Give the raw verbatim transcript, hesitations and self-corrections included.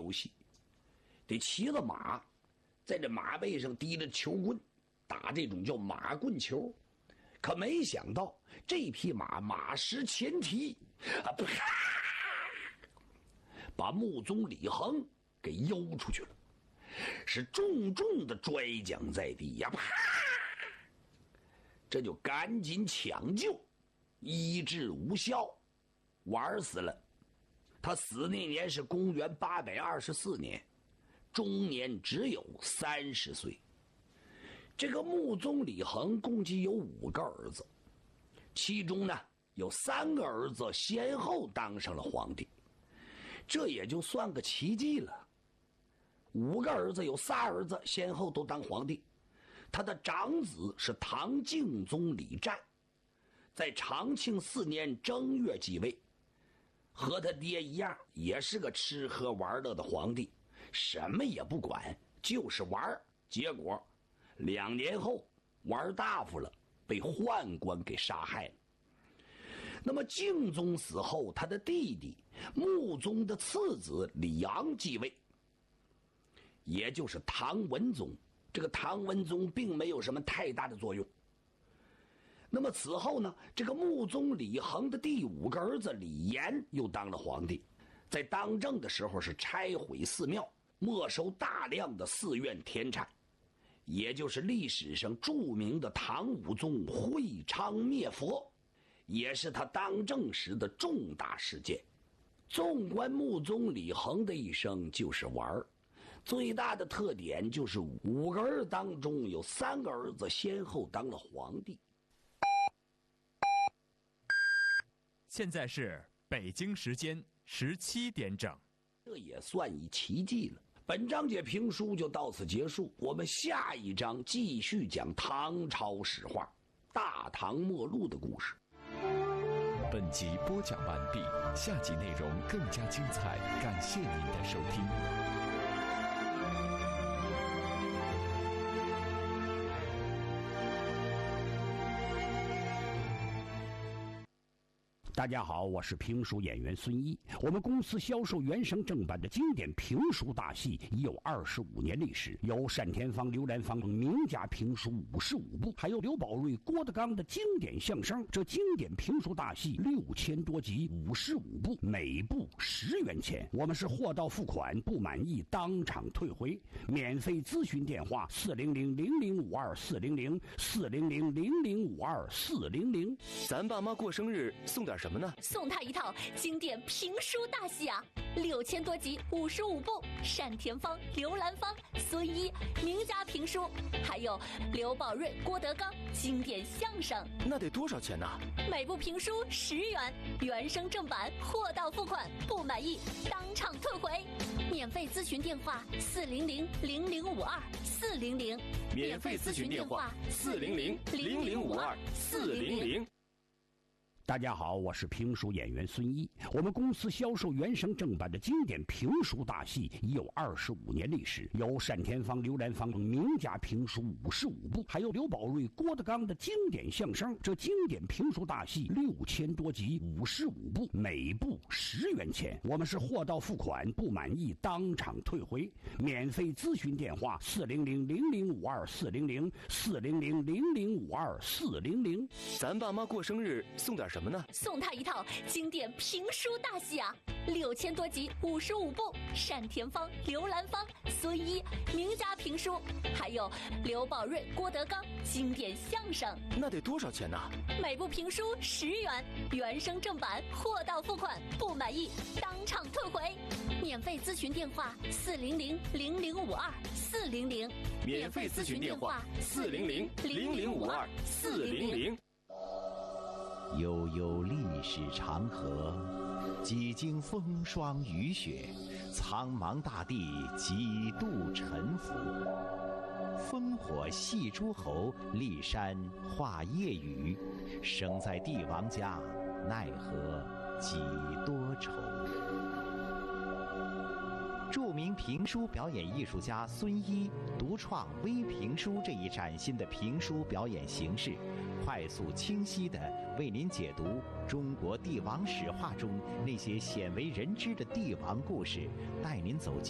游戏，得骑了马，在这马背上提着球棍，打这种叫马棍球。可没想到这匹马马失前蹄啊，啪，把穆宗李恒给悠出去了，是重重的摔将在地呀，啪！这就赶紧抢救，医治无效，玩死了。他死那年是公元八百二十四年，终年只有三十岁。这个穆宗李恒共计有五个儿子，其中呢有三个儿子先后当上了皇帝，这也就算个奇迹了。五个儿子有仨儿子先后都当皇帝，他的长子是唐敬宗李湛，在长庆四年正月继位，和他爹一样也是个吃喝玩乐的皇帝，什么也不管，就是玩。结果两年后玩大发了，被宦官给杀害了。那么敬宗死后，他的弟弟穆宗的次子李昂继位，也就是唐文宗。这个唐文宗并没有什么太大的作用。那么此后呢，这个穆宗李恒的第五个儿子李炎又当了皇帝，在当政的时候是拆毁寺庙，没收大量的寺院田产，也就是历史上著名的唐武宗会昌灭佛，也是他当政时的重大事件。纵观穆宗李恒的一生就是玩，最大的特点就是五个儿当中有三个儿子先后当了皇帝。 现在是北京时间十七点整， 这也算一奇迹了。本章节评书就到此结束，我们下一章继续讲唐朝史话，大唐末路的故事。 本集播讲完毕，下集内容更加精彩，感谢您的收听。 大家好，我是评书演员孙一。我们公司销售原声正版的经典评书大戏已有二十五年历史，有单田芳、刘兰芳等名家评书五十五部，还有刘宝瑞、郭德纲的经典相声。这经典评书大戏六千多集，五十五部，每部十元钱。我们是货到付款，不满意当场退回。免费咨询电话：四零零零零五二四零零四零零零零五二四零零。 咱爸妈过生日送点什么呢？ 送他一套经典评书大戏啊，六千多集，五十五部，单田芳、刘兰芳、孙一名家评书，还有刘宝瑞、郭德纲经典相声。 那得多少钱呢？ 每部评书十元，原声正版，货到付款，不满意当场退回。免费咨询电话：四零零零零五二四零零。 免费咨询电话：四零零零零五二四零零。 大家好，我是评书演员孙一。我们公司销售原声正版的经典评书大戏已有二十五年历史，有单田芳、刘兰芳等名家评书五十五部，还有刘宝瑞、郭德纲的经典相声。这经典评书大戏六千多集，五十五部，每部十元钱。我们是货到付款，不满意当场退回。免费咨询电话：四零零零零五二四零零四零零零零五二四零零。 咱爸妈过生日送点什么呢？ 送他一套经典评书大戏啊，六千多集，五十五部，单田芳、刘兰芳、孙一名家评书，还有刘宝瑞、郭德纲经典相声。 那得多少钱呢？ 每部评书十元，原声正版，货到付款，不满意当场退回。免费咨询电话：四零零零零五二四零零。 免费咨询电话：四零零零零五二四零零。 悠悠历史长河，几经风霜雨雪，苍茫大地几度沉浮。烽火戏诸侯，骊山画夜雨。生在帝王家，奈何几多愁。著名评书表演艺术家孙一独创微评书这一崭新的评书表演形式，快速清晰地为您解读中国帝王史话中那些鲜为人知的帝王故事，带您走进